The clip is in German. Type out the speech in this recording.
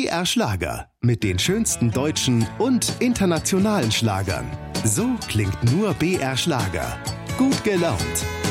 BR Schlager mit den schönsten deutschen und internationalen Schlagern. So klingt nur BR Schlager. Gut gelaunt.